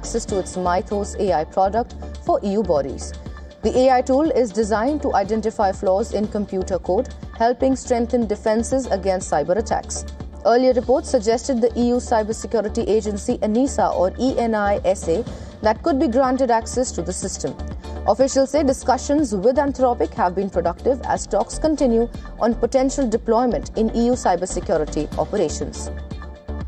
access to its Mythos AI product for EU bodies. The AI tool is designed to identify flaws in computer code, helping strengthen defenses against cyber attacks. Earlier reports suggested the EU Cybersecurity Agency ENISA or ENISA that could be granted access to the system. Officials say discussions with Anthropic have been productive as talks continue on potential deployment in EU cybersecurity operations.